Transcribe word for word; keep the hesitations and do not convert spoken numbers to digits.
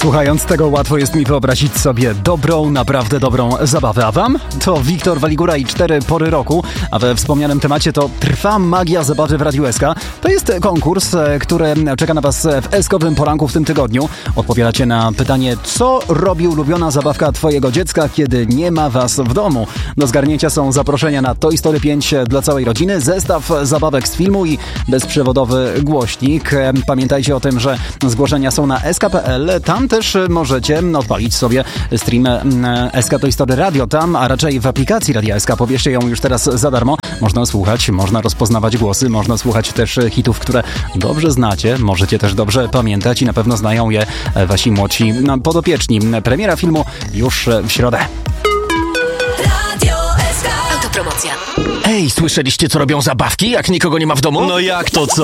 Słuchając tego, łatwo jest mi wyobrazić sobie dobrą, naprawdę dobrą zabawę. A wam? To Wiktor Waligura i cztery pory roku, a we wspomnianym temacie to trwa magia zabawy w Radiu S K. To jest konkurs, który czeka na was w eskowym poranku w tym tygodniu. Odpowiadacie na pytanie, co robi ulubiona zabawka twojego dziecka, kiedy nie ma was w domu. Do zgarnięcia są zaproszenia na Toy Story pięć dla całej rodziny, zestaw zabawek z filmu i bezprzewodowy głośnik. Pamiętajcie o tym, że zgłoszenia są na S K kropka P L. Tam też możecie odpalić sobie stream S K Toy Story Radio tam, a raczej w aplikacji Radia S K. Pobierzcie ją już teraz za darmo. Można słuchać, można rozpoznawać głosy, można słuchać też hitów, które dobrze znacie. Możecie też dobrze pamiętać i na pewno znają je wasi młodsi podopieczni. Premiera filmu już w środę. Radio S K. Autopromocja. Ej, słyszeliście, co robią zabawki, jak nikogo nie ma w domu? No jak to co?